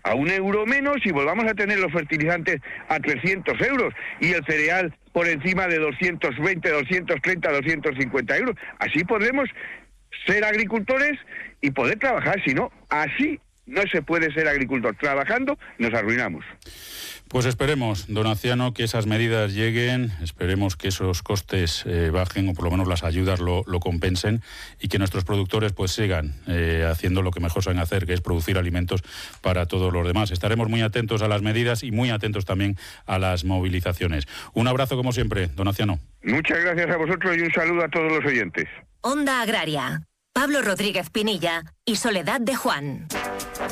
a 1 euro menos y volvamos a tener los fertilizantes a 300 euros y el cereal por encima de 220, 230, 250 euros. Así podremos ser agricultores y poder trabajar. Si no, así no se puede ser agricultor. Trabajando nos arruinamos. Pues esperemos, don Anciano, que esas medidas lleguen, esperemos que esos costes bajen o por lo menos las ayudas lo compensen y que nuestros productores pues sigan haciendo lo que mejor saben hacer, que es producir alimentos para todos los demás. Estaremos muy atentos a las medidas y muy atentos también a las movilizaciones. Un abrazo como siempre, don Anciano. Muchas gracias a vosotros y un saludo a todos los oyentes. Onda Agraria, Pablo Rodríguez Pinilla y Soledad de Juan.